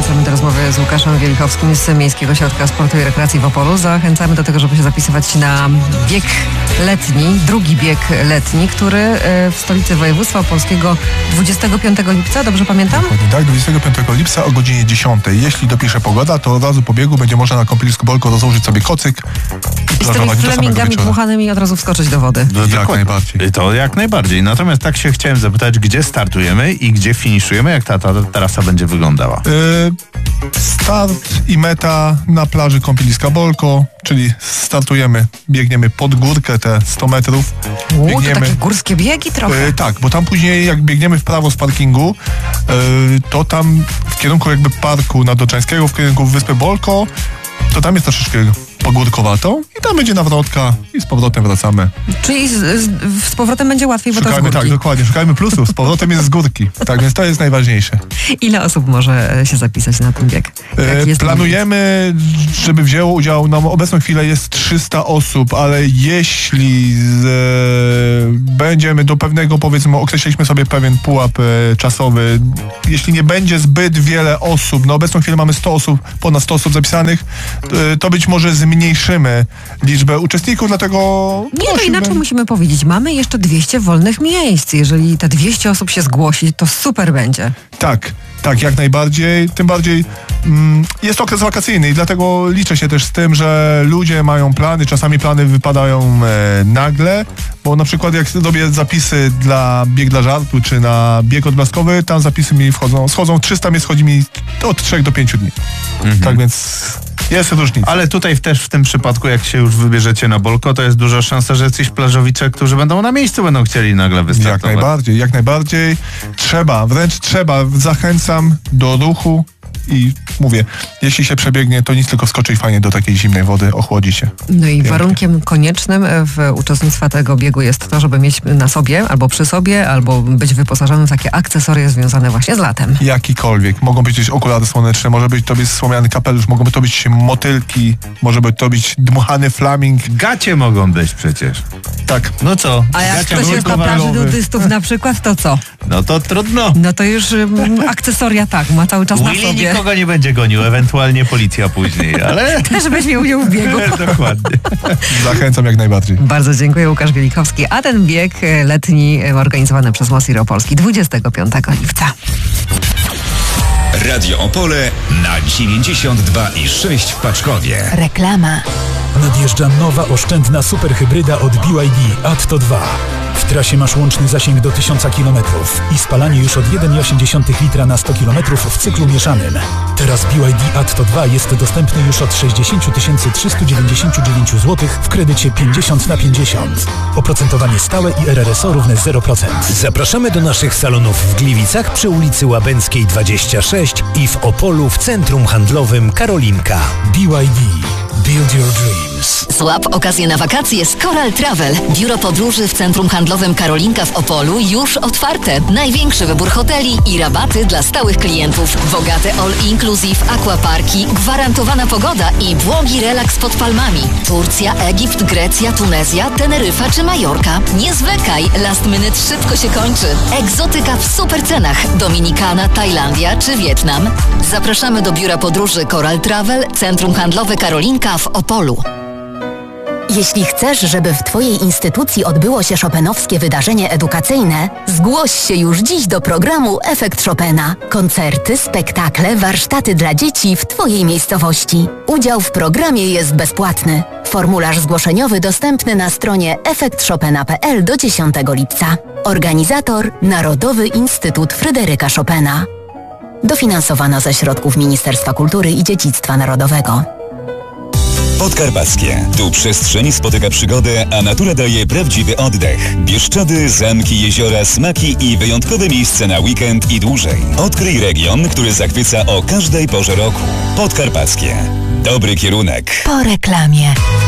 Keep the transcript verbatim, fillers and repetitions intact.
wracamy do rozmowy z Łukaszem Wielichowskim z Miejskiego Ośrodka Sportu i Rekreacji w Opolu. Zachęcamy do tego, żeby się zapisywać na bieg letni, drugi bieg letni, który w stolicy województwa opolskiego dwudziestego piątego lipca, dobrze pamiętam? Dokładnie, tak, dwudziestego piątego lipca o godzinie dziesiątej. Jeśli dopisze pogoda, to od razu po biegu będzie można na kąpielisku Bolko rozłożyć sobie kocyk i z tymi flemingami dmuchanymi od razu wskoczyć do wody. No, jak najbardziej. To jak najbardziej. Natomiast tak się chciałem zapytać, gdzie startujemy i gdzie finiszujemy, jak ta, ta trasa będzie wyglądała? Yy, start i meta na plaży kąpieliska Bolko, czyli startujemy, biegniemy pod górkę te sto metrów. Uuu, to takie górskie biegi trochę. Yy, tak, bo tam później jak biegniemy w prawo z parkingu, yy, to tam w kierunku jakby parku Nadoczańskiego, w kierunku Wyspy Bolko, to tam jest troszeczkę pogórkowato i tam będzie nawrotka i z powrotem wracamy. Czyli z, z, z powrotem będzie łatwiej, bo szukajmy, to z górki. Tak, dokładnie. Szukajmy plusów. Z powrotem jest z górki. Tak, więc to jest najważniejsze. Ile osób może się zapisać na ten bieg? E, planujemy, żeby wzięło udział, na obecną chwilę jest trzysta osób, ale jeśli z, e, będziemy do pewnego, powiedzmy, określiliśmy sobie pewien pułap e, czasowy, jeśli nie będzie zbyt wiele osób, na obecną chwilę mamy sto osób, ponad sto osób zapisanych, e, to być może zmniejszymy liczbę uczestników, dlatego... Nie, to inaczej musimy powiedzieć. Mamy jeszcze dwieście wolnych miejsc. Jeżeli te dwieście osób się zgłosi, to super będzie. Tak, tak, jak najbardziej. Tym bardziej mm, jest okres wakacyjny i dlatego liczę się też z tym, że ludzie mają plany, czasami plany wypadają e, nagle, bo na przykład jak robię zapisy dla bieg dla żartu, czy na bieg odblaskowy, tam zapisy mi wchodzą, schodzą trzysta, mnie schodzi mi od trzech do pięciu dni. Mhm. Tak więc... Jest różnica. Ale tutaj też w tym przypadku, jak się już wybierzecie na Bolko, to jest duża szansa, że jacyś plażowicze, którzy będą na miejscu, będą chcieli nagle wystartować. Jak najbardziej, jak najbardziej. Trzeba, wręcz trzeba. Zachęcam do ruchu i mówię, jeśli się przebiegnie, to nic, tylko skoczyć fajnie do takiej zimnej wody, ochłodzi się. No i pięknie. Warunkiem koniecznym w uczestnictwa tego biegu jest to, żeby mieć na sobie, albo przy sobie, albo być wyposażonym w takie akcesoria związane właśnie z latem. Jakikolwiek. Mogą być gdzieś okulary słoneczne, może być to być słomiany kapelusz, mogą być to być motylki, może być to być dmuchany flaming. Gacie mogą być przecież. Tak. No co? A jak ktoś jest na plaży nudystów na przykład, to co? No to trudno. No to już um, akcesoria tak, ma cały czas Willy na sobie. Nikogo nie będzie gonił, ewentualnie policja później, ale... Też weźmie udział w biegu. Dokładnie. Zachęcam jak najbardziej. Bardzo dziękuję, Łukasz Wielichowski. A ten bieg letni organizowany przez Mosir Opolski dwudziestego piątego lipca. Radio Opole na dziewięćdziesiąt dwa i sześć w Paczkowie. Reklama. Nadjeżdża nowa oszczędna superhybryda od B Y D Atto dwa. W trasie masz łączny zasięg do tysiąc kilometrów i spalanie już od jeden przecinek osiem litra na sto kilometrów w cyklu mieszanym. Teraz B Y D Atto dwa jest dostępny już od sześćdziesiąt tysięcy trzysta dziewięćdziesiąt dziewięć złotych w kredycie pięćdziesiąt na pięćdziesiąt. Oprocentowanie stałe i R R S O równe zero procent. Zapraszamy do naszych salonów w Gliwicach przy ulicy Łabęckiej dwadzieścia sześć i w Opolu w centrum handlowym Karolinka. B Y D. Build your dreams. Złap okazję na wakacje z Coral Travel. Biuro podróży w centrum handlowym Karolinka w Opolu już otwarte. Największy wybór hoteli i rabaty dla stałych klientów. Bogate all-inclusive aquaparki, gwarantowana pogoda i błogi relaks pod palmami. Turcja, Egipt, Grecja, Tunezja, Teneryfa czy Majorka. Nie zwlekaj, last minute szybko się kończy. Egzotyka w super cenach. Dominikana, Tajlandia czy Wietnam. Zapraszamy do biura podróży Coral Travel, centrum handlowe Karolinka w Opolu. Jeśli chcesz, żeby w Twojej instytucji odbyło się chopinowskie wydarzenie edukacyjne, zgłoś się już dziś do programu Efekt Chopina. Koncerty, spektakle, warsztaty dla dzieci w Twojej miejscowości. Udział w programie jest bezpłatny. Formularz zgłoszeniowy dostępny na stronie efekt chopina kropka p l do dziesiątego lipca. Organizator Narodowy Instytut Fryderyka Chopina. Dofinansowano ze środków Ministerstwa Kultury i Dziedzictwa Narodowego. Podkarpackie. Tu przestrzeń spotyka przygodę, a natura daje prawdziwy oddech. Bieszczady, zamki, jeziora, smaki i wyjątkowe miejsce na weekend i dłużej. Odkryj region, który zachwyca o każdej porze roku. Podkarpackie. Dobry kierunek. Po reklamie.